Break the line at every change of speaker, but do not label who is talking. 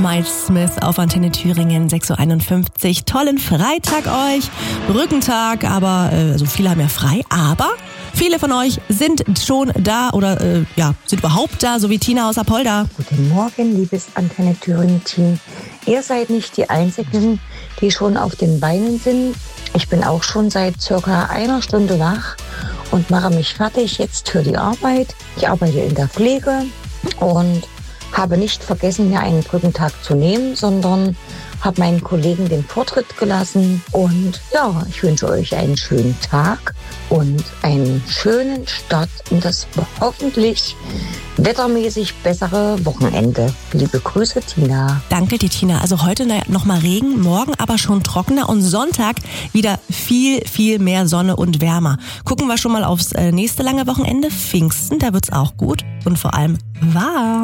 Miles Smith auf Antenne Thüringen 6.51 Uhr. Tollen Freitag euch. Brückentag, aber also viele haben ja frei, aber viele von euch sind schon da oder sind überhaupt da, so wie Tina aus Apolda.
Guten Morgen, liebes Antenne Thüringen-Team. Ihr seid nicht die Einzigen, die schon auf den Beinen sind. Ich bin auch schon seit circa einer Stunde wach und mache mich fertig jetzt für die Arbeit. Ich arbeite in der Pflege und habe nicht vergessen, mir einen Brückentag zu nehmen, sondern habe meinen Kollegen den Vortritt gelassen. Und ja, ich wünsche euch einen schönen Tag und einen schönen Start in das hoffentlich wettermäßig bessere Wochenende. Liebe Grüße, Tina.
Danke dir, Tina. Also heute nochmal Regen, morgen aber schon trockener und Sonntag wieder viel, viel mehr Sonne und wärmer. Gucken wir schon mal aufs nächste lange Wochenende. Pfingsten, da wird's auch gut und vor allem warm.